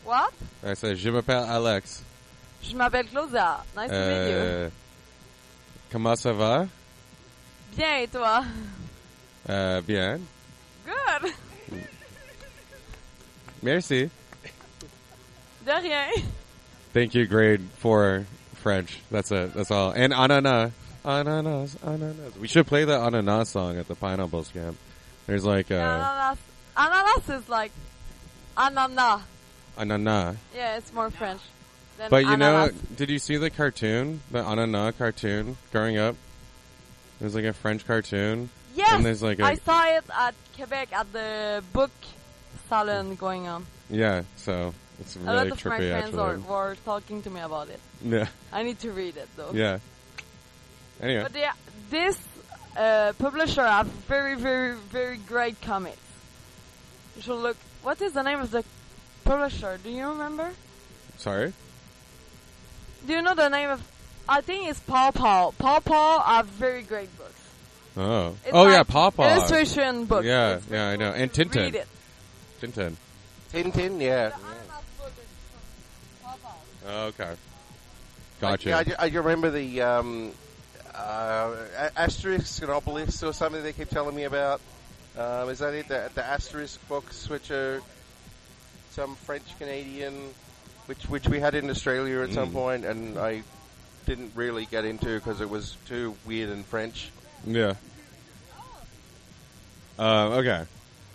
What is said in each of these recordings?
What? I said, je m'appelle Alex. Je m'appelle Claudia. Nice to meet you. Comment ça va? Bien, et toi? Bien. Good. Merci. De rien. Thank you, grade 4 French. That's it. That's all. And ananas. Ananas. Ananas. We should play the ananas song at the Pineapples camp. There's like Ananas. Ananas is like ananas. ananas. Yeah, it's more French. Than But you know, ananas. did you see the cartoon? The ananas cartoon growing up? There's like a French cartoon. Yes, And there's like I saw it at Quebec at the book salon going on. Yeah, so it's A really lot of my trippy friends actually. were talking to me about it. Yeah. I need to read it though. Yeah. Anyway. But yeah, this publisher have very, very, very great comics. You should look. What is the name of the publisher? Do you remember? Sorry? Do you know the name of? I think it's Paw Paw. Paw Paw have very great books. Oh. It's Oh like yeah, Pawpaw. illustration books. Yeah, It's yeah, I know. cool. And Tintin. Read it. Tintin. Tintin, yeah. The ananas book is from Paw Paw. Oh, okay. Gotcha. Yeah, I remember the Asterisk and Obelisk or something they keep telling me about. Is that it? The Asterisk books, which are some French-Canadian, which we had in Australia at some point, and I didn't really get into because it was too weird in French. Yeah. Okay.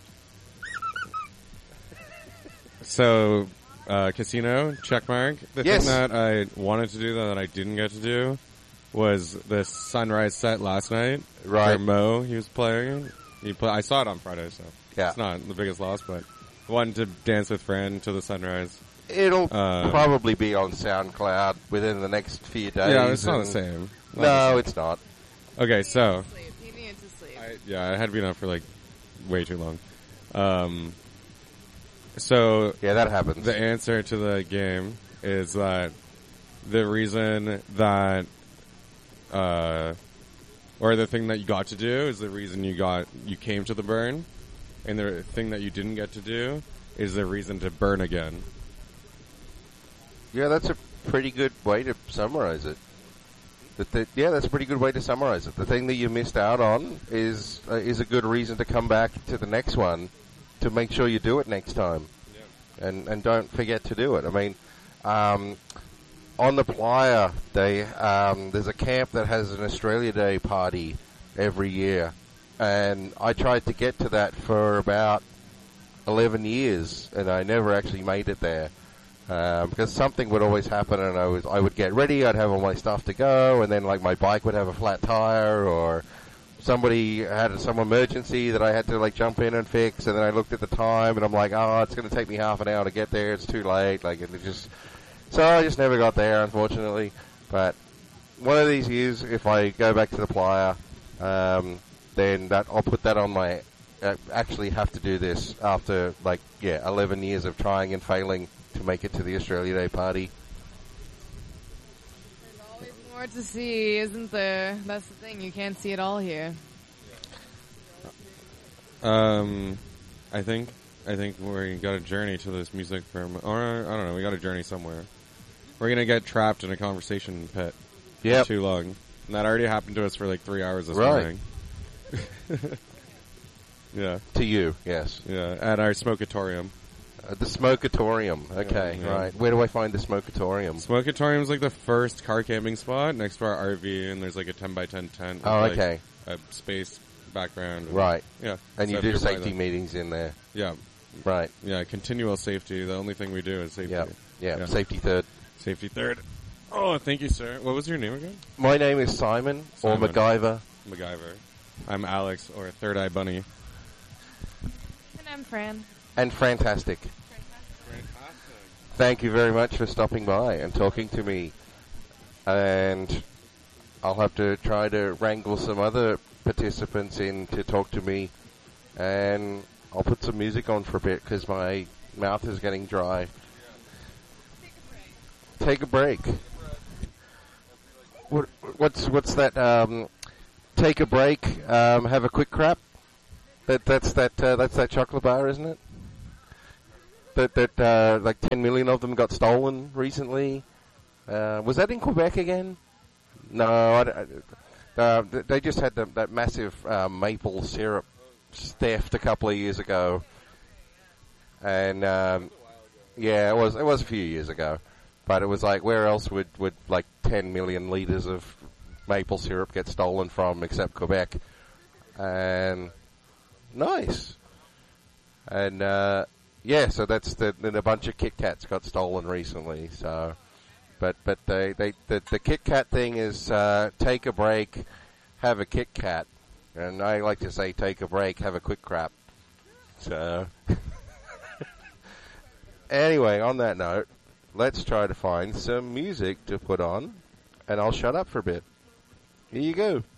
So, casino, checkmark. The Yes. thing that I wanted to do that I didn't get to do was the sunrise set last night. Right. Where Mo, he was playing. I saw it on Friday, so Yeah. it's not the biggest loss, but I wanted to dance with Fran to the sunrise. It'll probably be on SoundCloud within the next few days. Yeah, it's not the same. No, it's not. Okay, so Sleep. He needs to sleep. I had been up for like way too long. So Yeah, that happens. the answer to the game is that the reason that, or the thing that you got to do is the reason you came to the burn, and the thing that you didn't get to do is the reason to burn again. Yeah, that's a pretty good way to summarize it. That's a pretty good way to summarize it. The thing that you missed out on is a good reason to come back to the next one to make sure you do it next time, and don't forget to do it. I mean, on the Playa, there's a camp that has an Australia Day party every year, and I tried to get to that for about 11 years, and I never actually made it there. Because something would always happen, and I would get ready, I'd have all my stuff to go, and then like my bike would have a flat tire, or somebody had some emergency that I had to like jump in and fix, and then I looked at the time, and I'm like, oh, it's going to take me half an hour to get there, it's too late, so I just never got there, unfortunately. But one of these years, if I go back to the Playa, then I'll put that on my, actually have to do this after 11 years of trying and failing to make it to the Australia Day party. There's always more to see, isn't there? That's the thing. You can't see it all here. I think we got a journey to this music firm, or I don't know, we got a journey somewhere. We're gonna get trapped in a conversation pit Yep. for too long. And that already happened to us for like 3 hours this Right. morning. Yeah. To you, yes. Yeah, at our smokatorium. The Smokatorium. Okay, Yeah. right. Where do I find the Smokatorium? Smokatorium's like the first car camping spot next to our RV, and there's like a 10x10 tent. With Oh, like okay. a space background. Right. Yeah. And So you if do you're by safety meetings in there. Yeah. Right. Yeah, continual safety. The only thing we do is safety. Yeah. Yeah. Yeah. Safety third. Safety third. Oh, thank you, sir. What was your name again? My name is Simon, Simon. or MacGyver. MacGyver. I'm Alex, or Third Eye Bunny. And I'm Fran. And fantastic. Thank you very much for stopping by and talking to me. And I'll have to try to wrangle some other participants in to talk to me. And I'll put some music on for a bit because my mouth is getting dry. Take a break. What's that? Take a break. Have a quick crap. That's that chocolate bar, isn't it? that like 10 million of them got stolen recently. Was that in Quebec again? No, they just had that massive maple syrup theft a couple of years ago, and yeah, it was a few years ago, but it was like, where else would like 10 million liters of maple syrup get stolen from except Quebec? And nice, and yeah, so that's then a bunch of Kit Kats got stolen recently. So, but the Kit Kat thing is take a break, have a Kit Kat, and I like to say take a break, have a quick crap. So, anyway, on that note, let's try to find some music to put on, and I'll shut up for a bit. Here you go.